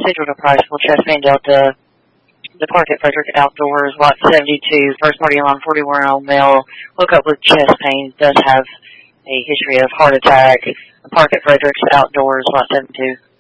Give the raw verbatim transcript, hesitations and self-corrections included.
Central to Priceville, chest pain delta. The park at Frederick Outdoors, lot seventy-two, first party alarm, forty-one-year-old male, woke up with chest pain, does have a history of heart attack. The park at Frederick's Outdoors, lot seventy-two.